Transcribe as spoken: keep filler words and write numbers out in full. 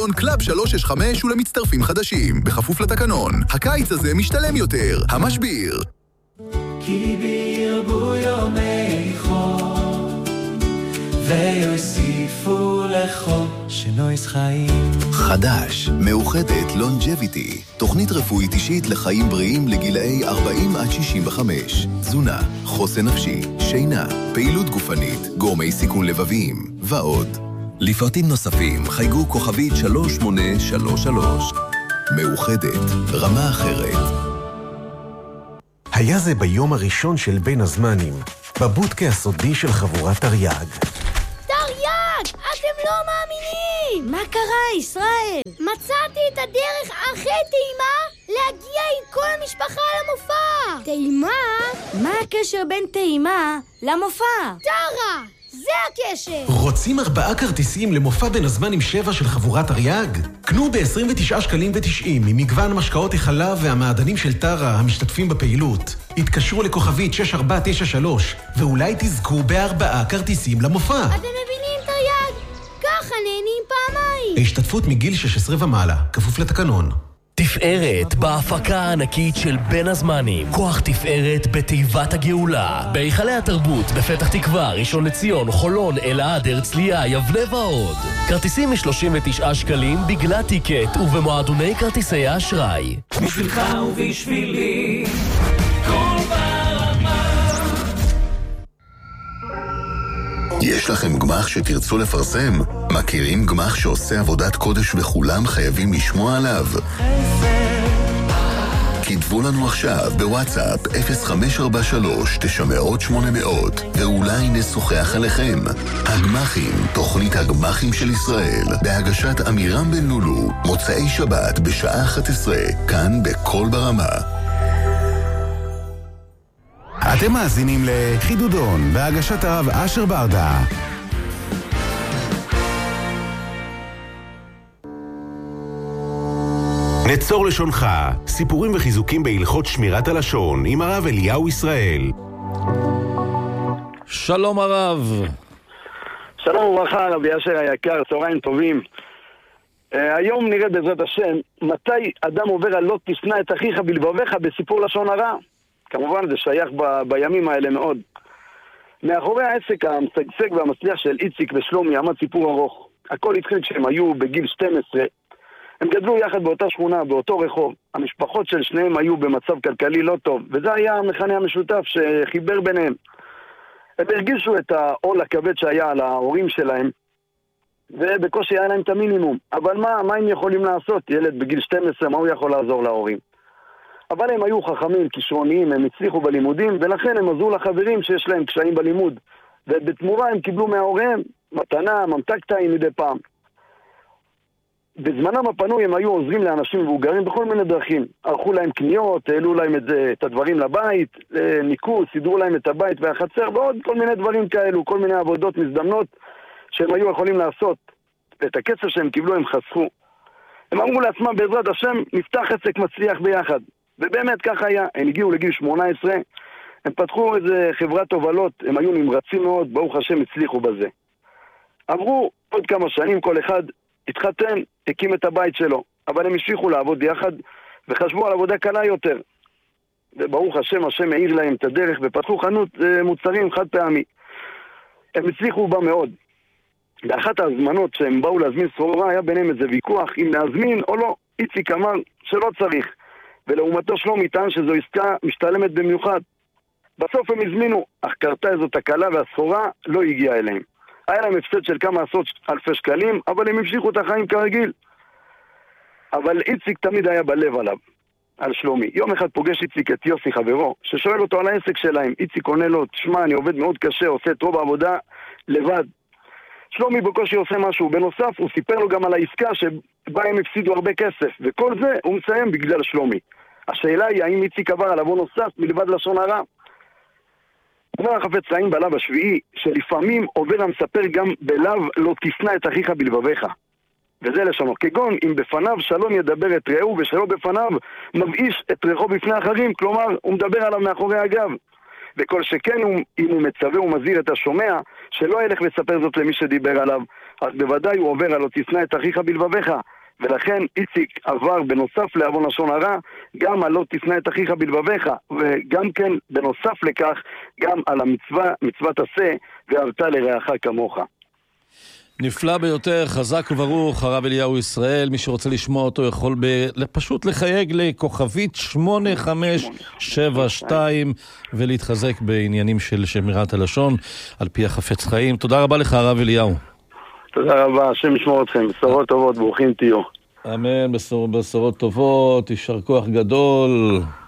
קלאב שלוש שש חמש ולמצטרפים חדשים, בכפוף לתקנון. הקיץ הזה משתלם יותר. המשביר. כי בירבו יומי חול ויוסיפו לחול שנויס חיים. חדש, מאוחדת לונג'ביטי, תוכנית רפואית אישית לחיים בריאים לגילאי ארבעים עד שישים וחמש. תזונה, חוסן נפשי, שינה, פעילות גופנית, גורמי סיכון לבביים ועוד. לפרטים נוספים חייגו כוכבית שלוש שמונה שלוש שלוש. מאוחדת, רמה אחרת. היה זה ביום הראשון של בין הזמנים, בבודקה הסודי של חבורת תרי"ג. תרי"ג! אתם לא מאמינים! מה קרה, ישראל? מצאתי את הדרך הכי טעימה להגיע עם כל המשפחה למופע! טעימה? מה הקשר בין טעימה למופע? טרה! זה הקשר! רוצים ארבעה כרטיסים למופע בין הזמן עם שבע של חבורת תרי"ג? קנו ב-עשרים ותשעה שקלים ותשעים ממגוון משקאות החלב והמעדנים של טרה המשתתפים בפעילות. התקשרו לכוכבית שש ארבע תשע שלוש ואולי תזכו בארבעה כרטיסים למופע. אתם מבינים תרי"ג? ככה נהנים פעמיים. השתתפות מגיל שש עשרה ומעלה, כפוף לתקנון. תפארת בהפקה הענקית של בין הזמנים. כוח תפארת בתיבת הגאולה. בהיכלי התרבות בפתח תקווה, ראשון לציון, חולון, אלעד, הרצליה, יבנה ועוד. כרטיסים מ-שלושים ותשעה שקלים בגלל טיקט ובמועדוני כרטיסי האשראי. בשבילך ובשבילי כל ברמה. יש לכם גמח שתרצו לפרסם? מכירים גמח שעושה עבודת קודש וכולם חייבים לשמוע עליו? כתבו לנו עכשיו בוואטסאפ אפס חמש ארבע שלוש תשע מאות שמונה מאות ואולי נשוחח עליכם. הגמחים, תוכנית הגמחים של ישראל, בהגשת אמירם בן לולו, מוצאי שבת בשעה אחת עשרה, כאן בכל ברמה. אתם מאזינים לחידודון בהגשת הרב אשר ברדה. נצור לשונך, סיפורים וחיזוקים בהלכות שמירת הלשון עם הרב אליהו ישראל. שלום הרב. שלום וברכה רבי אשר היקר, צהריים טובים. Uh, היום נראה בעזרת השם מתי אדם עובר על לא תשנא את אחיך בלבביך בסיפור לשון הרע. כמובן זה שייך ב- בימים האלה מאוד. מאחורי העסק המשגשג והמצליח של איציק ושלומי עמד סיפור ארוך. הכל התחיל כשהם היו בגיל שתים עשרה. הם גדלו יחד באותה שכונה, באותו רחוב. המשפחות של שניהם היו במצב כלכלי לא טוב, וזה היה המכנה המשותף שחיבר ביניהם. הם הרגישו את העול הכבד שהיה על ההורים שלהם, ובקושי היה להם את המינימום. אבל מה, מה הם יכולים לעשות? ילד בגיל שתים עשרה, מה הוא יכול לעזור להורים? אבל הם היו חכמים, כישרוניים, הם הצליחו בלימודים, ולכן הם עזרו לחברים שיש להם קשיים בלימוד. ובתמורה הם קיבלו מההוריהם מתנה, ממתק טעים מדי פעם. בזמנם הפנוי הם היו עוזרים לאנשים מבוגרים בכל מיני דרכים. ערכו להם קניות, העלו להם את, זה, את הדברים לבית, ניקו, סידרו להם את הבית והחצר, ועוד כל מיני דברים כאלו, כל מיני עבודות מזדמנות שהם היו יכולים לעשות. את הכסף שהם קיבלו הם חסכו. הם אמרו לעצמם בעזרת השם, נפתח עסק מצליח ביחד. ובאמת ככה היה. הם הגיעו לגיל שמונה עשרה, הם פתחו איזה חברת הובלות, הם היו נמרצים מאוד, ברוך השם הצליחו בזה. עברו עוד כמה שנים, כל אחד התחתן, הקים את הבית שלו, אבל הם המשיכו לעבוד יחד וחשבו על עבודה קלה יותר. וברוך השם, השם מאיר להם את הדרך ופתחו חנות מוצרים חד פעמי. הם הצליחו בה מאוד. באחת ההזמנות שהם באו להזמין סחורה היה ביניהם איזה ויכוח אם להזמין או לא. איציק אמר שלא צריך, ולעומתו שלומי טען שזו עסקה משתלמת במיוחד. בסוף הם הזמינו, אך קרתה איזו תקלה והסחורה לא הגיעה אליהם. היה להם הפסד של כמה עשרות אלפי שקלים, אבל הם המשיכו את החיים כרגיל. אבל איציק תמיד היה בלב עליו, על שלומי. יום אחד פוגש איציק את יוסי חברו, ששואל אותו על העסק שלהם. איציק עונה לו, תשמע, אני עובד מאוד קשה, עושה את רוב העבודה לבד. שלומי בקושי עושה משהו. בנוסף, הוא סיפר לו גם על העסקה שבה הם הפסידו הרבה כסף, וכל זה הוא מסיים בגלל שלומי. השאלה היא, האם איציק עבר על עוון נוסף מלבד לשון הרע? אומר החפץ חיים בלב השביעי, שלפעמים עובר המספר גם בלב לא תשנא את אחיך בלבביך. וזה לשונו, כגון אם בפניו שלום ידבר את רעהו ושלא בפניו מבאיש את ריחו בפני אחרים, כלומר הוא מדבר עליו מאחורי הגב. וכל שכן הוא, אם הוא מצווה ומזהיר את השומע שלא ילך לספר זאת למי שדיבר עליו, אז בוודאי הוא עובר על לא תשנא את אחיך בלבביך. ולכן איציק עבר בנוסף לעוון לשון הרע גם על לא תשנא את אחיך בלבביך, וגם כן בנוסף לכך גם על המצווה, מצוות עשה ואהבת לרעך כמוך. נפלא ביותר, חזק וברוך הרב אליהו ישראל. מי שרוצה לשמוע אותו יכול ב... פשוט לחייג לכוכבית שמונה חמש שבע שתיים ולהתחזק בעניינים של שמירת הלשון על פי החפץ חיים. תודה רבה לך הרב אליהו. תודה רבה, השם ישמור אתכם, בשורות טובות, ברוכים תהיו. אמן, בשורות טובות, יישר כוח גדול.